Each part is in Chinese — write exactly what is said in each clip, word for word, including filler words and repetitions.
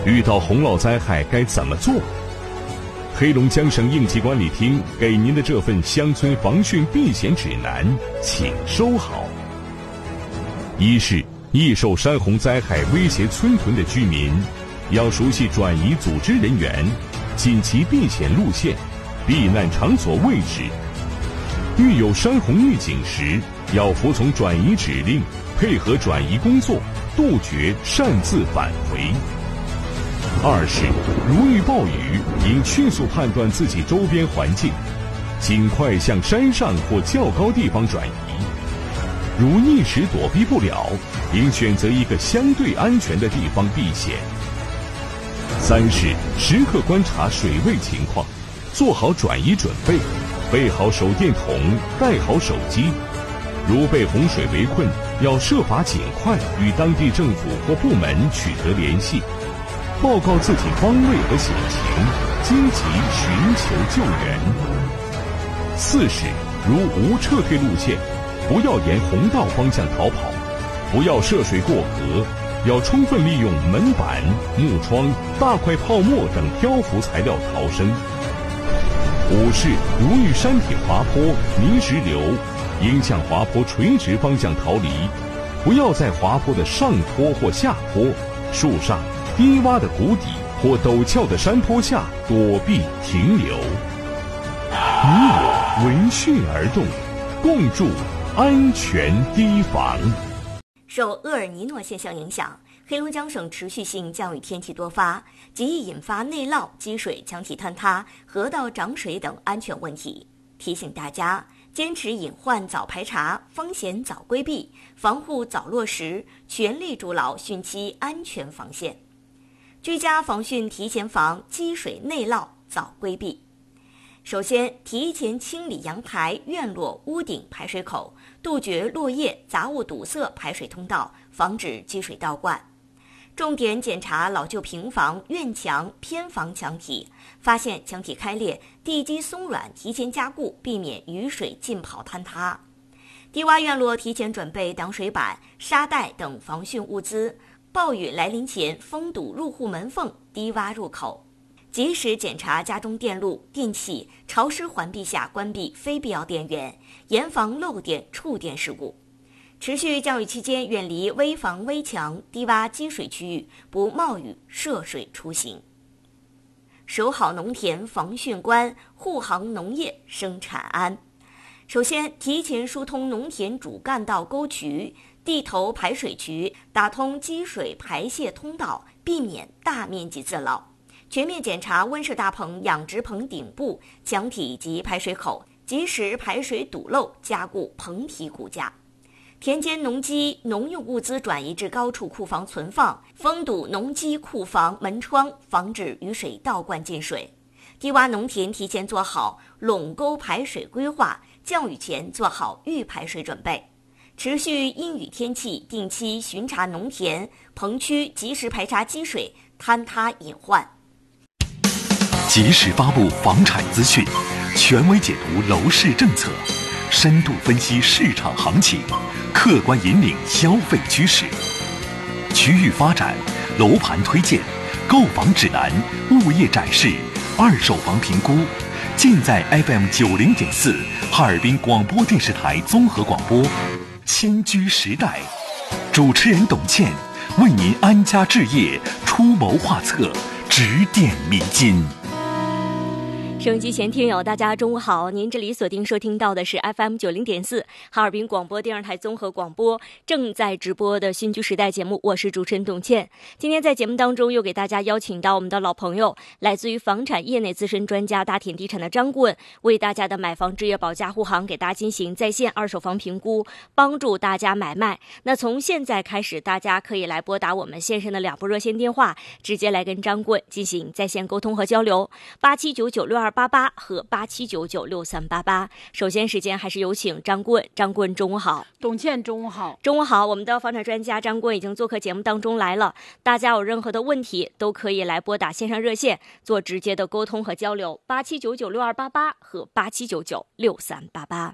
遇到洪涝灾害该怎么做？黑龙江省应急管理厅给您的这份乡村防汛避险指南，请收好。一是易受山洪灾害威胁村屯的居民，要熟悉转移组织人员、紧急避险路线、避难场所位置。遇有山洪预警时，要服从转移指令，配合转移工作，杜绝擅自返回。二是如遇暴雨，应迅速判断自己周边环境，尽快向山上或较高地方转移。如一时躲避不了，应选择一个相对安全的地方避险。三是时刻观察水位情况，做好转移准备，备好手电筒，带好手机。如被洪水围困，要设法尽快与当地政府或部门取得联系，报告自己方位和险情，积极寻求救援。四是如无撤退路线，不要沿洪道方向逃跑，不要涉水过河，要充分利用门板、木窗、大块泡沫等漂浮材料逃生。五是如遇山体滑坡、泥石流，应向滑坡垂直方向逃离，不要在滑坡的上坡或下坡、树上、低洼的谷底或陡峭的山坡下躲避停留。你我闻讯而动，共筑安全堤防。 受厄尔尼诺现象影响，黑龙江省持续性降雨天气多发，极易引发内涝、积水、墙体坍塌、河道涨水等安全问题。提醒大家坚持隐患早排查，风险早规避，防护早落实，全力筑牢汛期安全防线。居家防汛提前防，积水内涝早规避。首先，提前清理阳台、院落、屋顶排水口，杜绝落叶、杂物堵塞排水通道，防止积水倒灌。重点检查老旧平房、院墙、偏房墙体，发现墙体开裂、地基松软，提前加固，避免雨水浸泡坍塌。低洼院落提前准备挡水板、沙袋等防汛物资，暴雨来临前封堵入户门缝、低洼入口。及时检查家中电路、电器，潮湿环境下关闭非必要电源，严防漏电、触电事故。持续降雨期间，远离危房危墙、低洼积水区域，不冒雨涉水出行。守好农田防汛关，护航农业生产安。首先，提前疏通农田主干道沟渠、地头排水渠，打通积水排泄通道，避免大面积自涝。全面检查温室大棚、养殖棚顶部、墙体及排水口，及时排水堵漏，加固棚体骨架。田间农机、农用物资转移至高处库房存放，封堵农机库房门窗，防止雨水倒灌进水。低洼农田提前做好垄沟排水规划，降雨前做好预排水准备。持续阴雨天气，定期巡查农田、棚区，及时排查积水、坍塌隐患。 及时发布房产资讯，权威解读楼市政策，深度分析市场行情，客观引领消费趋势。区域发展、楼盘推荐、购房指南、物业展示、二手房评估，尽在 F M 九零点四哈尔滨广播电视台综合广播。迁居时代，主持人董倩为您安家置业出谋划策，指点迷津。 收音机前听友大家中午好，您这里锁定收听到的是 F M 九零点四哈尔滨广播电视台综合广播正在直播的新居时代节目，我是主持人董倩。今天在节目当中又给大家邀请到我们的老朋友，来自于房产业内资深专家大田地产的张顾问，为大家的买房置业保驾护航，给大家进行在线二手房评估，帮助大家买卖。那从现在开始，大家可以来拨打我们线上的两部热线电话，直接来跟张顾问进行在线沟通和交流，八七九九六二八八和八七九九六三八八。首先时间还是有请张顾问。张顾问中午好。 董倩中午好。 中午好，我们的房产专家张顾问已经做客节目当中来了，大家有任何的问题都可以来拨打线上热线做直接的沟通和交流，八七九九六二八八和八七九九六三八八。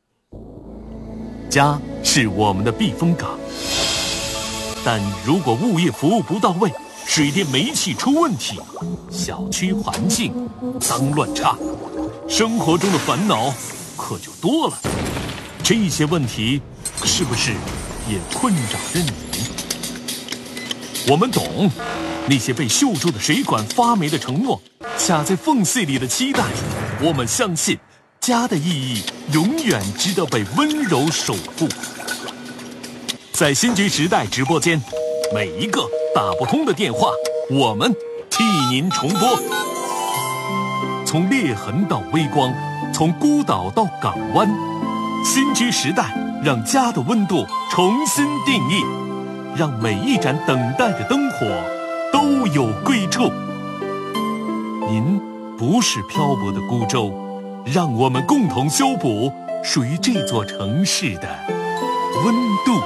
家是我们的避风港，但如果物业服务不到位， 水电煤气出问题，小区环境脏乱差，生活中的烦恼可就多了。这些问题是不是也困扰着你？我们懂那些被锈住的水管发霉的承诺，卡在缝隙里的期待。我们相信家的意义永远值得被温柔守护。在新居时代直播间，每一个打不通的电话，我们替您重拨。从裂痕到微光，从孤岛到港湾，新居时代让家的温度重新定义，让每一盏等待的灯火都有归处。您不是漂泊的孤舟，让我们共同修补属于这座城市的温度。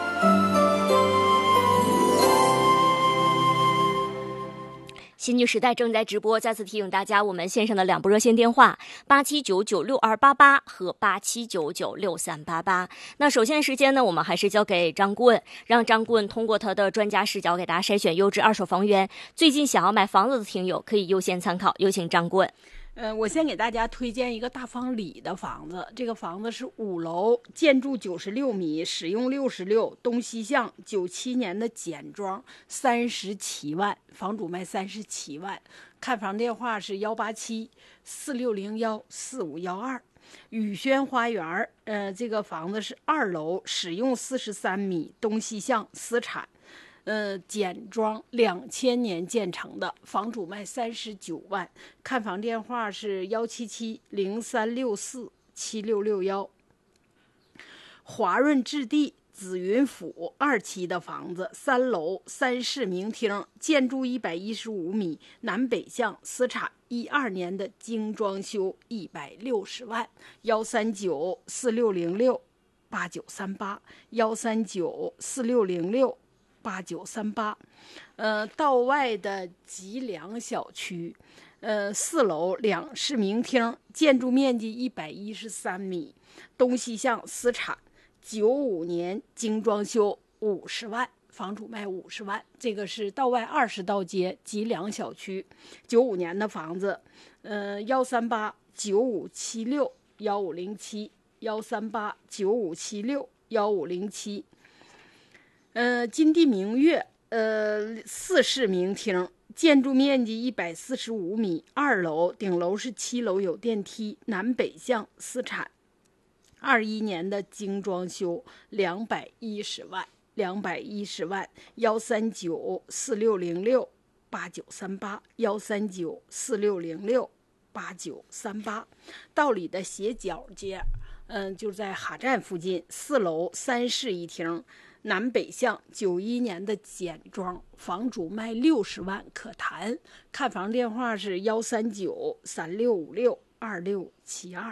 新居时代正在直播，再次提醒大家，我们线上的两部热线电话八七九九六二八八和八七九九六三八八。那首先时间呢，我们还是交给张顾问，让张顾问通过他的专家视角给大家筛选优质二手房源。最近想要买房子的听友可以优先参考，有请张顾问。 呃，我先给大家推荐一个大方里的房子，这个房子是五楼，建筑九十六米，使用六十六，东西向，九七年的简装，三十七万，房主卖三十七万。看房电话是幺八七四六零幺四五幺二。宇轩花园，呃，这个房子是二楼，使用四十三米，东西向，私产。呃，简装两千年建成的，房主卖三十九万。看房电话是幺七七零三六四七六六幺。华润置地紫云府二期的房子，三楼，三室明厅，建筑一百一十五米，南北向，私产，一二年的精装修，一百六十万。幺三九四六零六八九三八，幺三九四六零六。八九三八，呃，道外的吉良小区，呃，四楼两室明厅，建筑面积一百一十三米，东西向，私产，九五年精装修，五十万，房主卖五十万。这个是道外二十道街吉良小区，九五年的房子，呃，幺三八九五七六幺五零七，幺三八九五七六幺五零七。呃，金地明月，呃，四室明厅，建筑面积一百四十五米，二楼，顶楼是七楼，有电梯，南北向，私产，二一年的精装修，两百一十万，两百一十万。幺三九四六零六八九三八，幺三九四六零六八九三八。道里的斜角街，嗯、呃，就在哈站附近，四楼，三室一厅。南北向，九一年的简装，房主卖六十万可谈。看房电话是幺三九三六五六二六七二。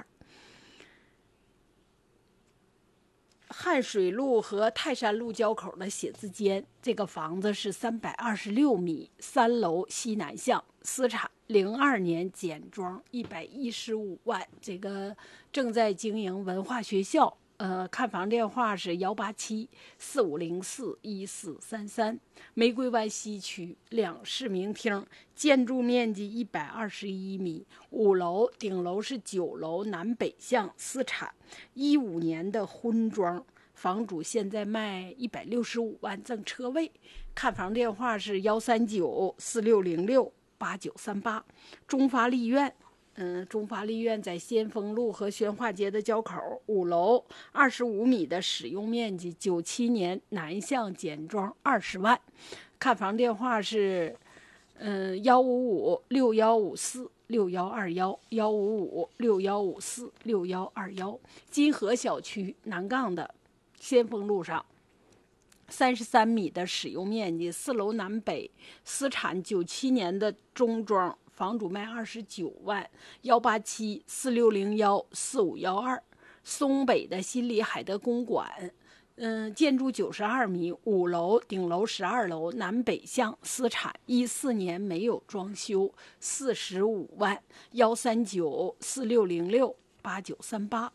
汉水路和泰山路交口的写字间，这个房子是三百二十六米，三楼，西南向，私产，零二年简装，一百一十五万。这个正在经营文化学校。呃，看房电话是幺八七四五零四一四三三。玫瑰湾西区两室明厅，建筑面积一百二十一米，五楼，顶楼是九楼，南北向，私产，一五年的婚装，房主现在卖一百六十五万，赠车位。看房电话是幺三九四六零六八九三八。中发丽苑。嗯，中发丽苑在先锋路和宣化街的交口，五楼，二十五米的使用面积，九七年南向简装，二十万。看房电话是，嗯，幺五五六幺五四六幺二幺，幺五五六幺五四六幺二幺。金河小区南杠的先锋路上，三十三米的使用面积，四楼南北，私产，九七年的中装。房主卖二十九万。幺八七四六零幺四五幺二。松北的新里海德公馆，嗯，建筑九十二米，五楼，顶楼十二楼，南北向，私产，一四年没有装修，四十五万。幺三九四六零六八九三八。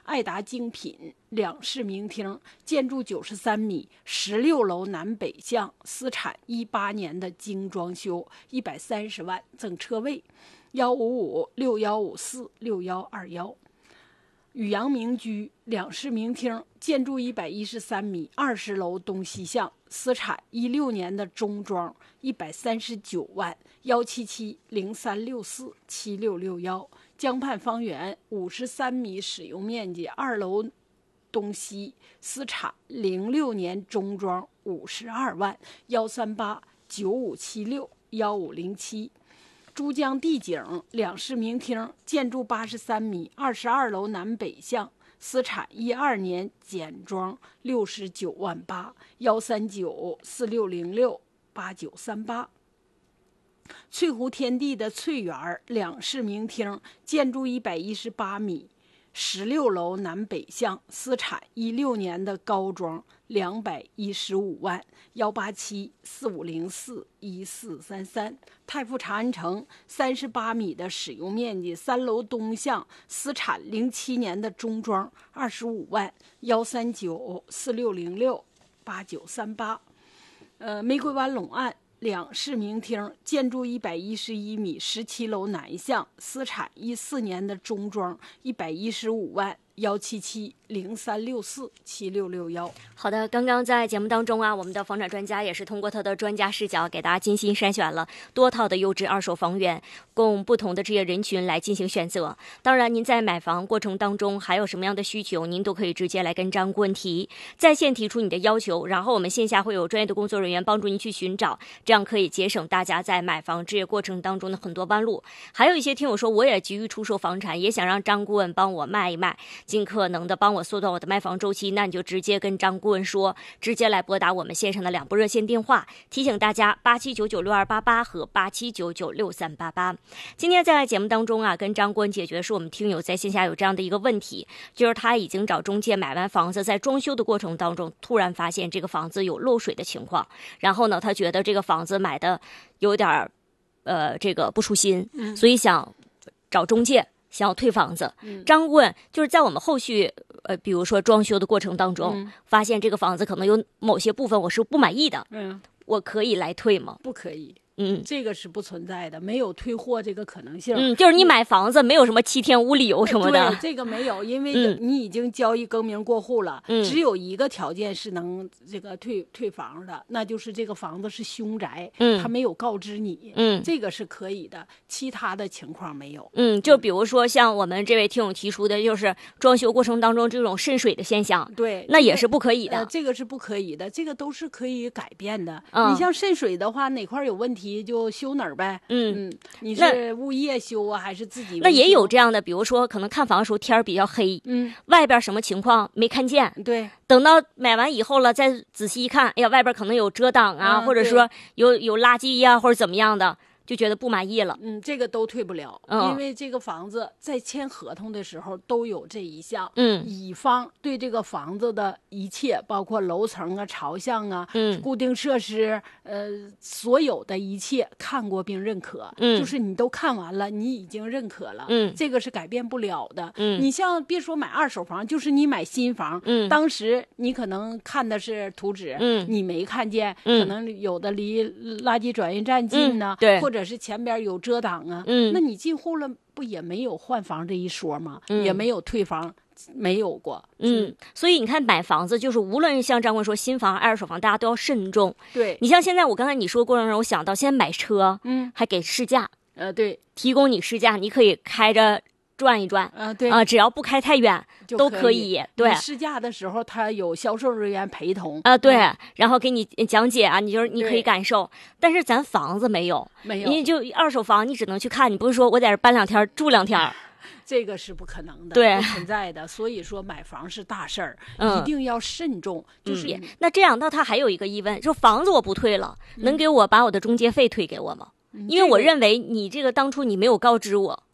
爱达精品两室名厅，建筑九十三米，十六楼南北向，私产一八年的精装修，一百三十万，整车位，幺五五六幺五四六幺二幺。宇阳名居两室名厅，建筑一百一十三米，二十楼东西向，私产一六年的中装，一百三十九万，幺七七零三六四七六六幺。江畔方圆五十三米，使用面积，二楼东西，私产零六年中装，五十二万，幺三八九五七六幺五零七。珠江帝景两室名厅，建筑八十三米，二十二楼南北向，私产一二年简装，六十九万八，幺三九四六零六八九三八。翠湖天地的翠园两室名厅，建筑一百一十八米，十六楼南北向，私产一六年的高装，两百一十五万，幺八七四五零四一四三三。太傅长安城三十八米的使用面积，三楼东向，私产零七年的中装，二十五万，幺三九四六零六八九三八。呃，玫瑰湾陇岸两室名厅，建筑一百一十一米，十七楼南向，私产一四年的中装，一百一十五万，幺七七零三六四七六六幺。 好的，刚刚在节目当中啊，我们的房产专家也是通过他的专家视角，给大家精心筛选了多套的优质二手房源，供不同的职业人群来进行选择。当然，您在买房过程当中还有什么样的需求，您都可以直接来跟张顾问提，在线提出你的要求，然后我们线下会有专业的工作人员帮助您去寻找，这样可以节省大家在买房置业过程当中的很多弯路。还有一些听友说，我也急于出售房产，也想让张顾问帮我卖一卖，尽可能的帮我缩短我的卖房周期，那你就直接跟张顾问说，直接来拨打我们线上的两部热线电话。提醒大家，八七九九六二八八和八七九九六三八八。今天在节目当中啊，跟张顾问解决的是我们听友在线下有这样的一个问题，就是他已经找中介买完房子，在装修的过程当中突然发现这个房子有漏水的情况，然后呢，他觉得这个房子买的有点呃这个不舒心， 嗯、 所以想找中介。想要退房子， 嗯、 张顾问就是在我们后续呃，比如说装修的过程当中， 嗯、 发现这个房子可能有某些部分我是不满意的， 嗯， 我可以来退吗？ 不可以。 嗯， 这个是不存在的，没有退货这个可能性。 嗯，就是你买房子没有什么七天无理由什么的。 对，这个没有，因为你已经交易更名过户了。嗯，只有一个条件是能这个退退房的，那就是这个房子是凶宅，嗯，他没有告知你，嗯，这个是可以的，其他的情况没有。 嗯，就比如说像我们这位听友提出的，就是装修过程当中这种渗水的现象， 对， 那也是不可以的。 呃、这个是不可以的，这个都是可以改变的。嗯，你像渗水的话，哪块有问题就修哪。呗，嗯嗯，你是物业修啊，还是自己？ 那也有这样的，比如说可能看房的时候天儿比较黑，嗯，外边什么情况没看见， 对， 等到买完以后了，再仔细一看，哎呀，外边可能有遮挡啊， 嗯、 或者说有有垃圾呀、啊，或者怎么样的。就觉得不满意了， 嗯，这个都退不了，嗯、因为这个房子在签合同的时候都有这一项，嗯，乙方对这个房子的一切，包括楼层啊、朝向啊、嗯、固定设施，呃，所有的一切看过并认可，嗯，就是你都看完了，你已经认可了，嗯，这个是改变不了的，嗯，你像别说买二手房，就是你买新房，嗯，当时你可能看的是图纸，嗯，你没看见，嗯，可能有的离垃圾转运站近呢， 嗯、对， 或者或者是前边有遮挡啊，嗯，那你进户了不也没有换房这一说吗？嗯、也没有退房，没有过。 嗯，所以你看买房子就是无论像张坤说新房、二手房，大家都要慎重。 对， 你像现在我刚才你说的过程中，我想到现在买车，嗯，还给试驾， 呃，对， 提供你试驾，你可以开着转一转， 啊、呃，对， 啊、呃，只要不开太远都可以。对， 试驾的时候他有销售人员陪同啊、呃，对、嗯，然后给你讲解啊，你就是你可以感受。但是咱房子没有， 没有， 你就二手房，你只能去看，你不是说我在这搬两天住两天。 这个是不可能的， 对， 不存在的。所以说买房是大事儿、嗯，一定要慎重。就是、 嗯、那这样，那他还有一个疑问，说房子我不退了，嗯、能给我把我的中介费退给我吗？嗯、因为我认为你这个当初你没有告知我。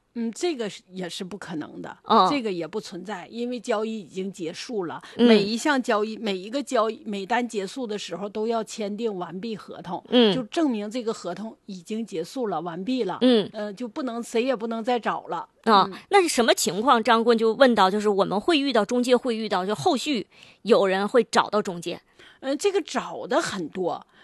嗯，这个也是不可能的， 哦、 这个也不存在，因为交易已经结束了。 嗯、 每一项交易，每一个交易，每单结束的时候都要签订完毕合同， 嗯， 就证明这个合同已经结束了，完毕了， 嗯， 呃，就不能谁也不能再找了。 啊、 嗯， 那是什么情况？张棍就问到，就是我们会遇到中介，会遇到就后续有人会找到中介。 嗯、呃，这个找的很多，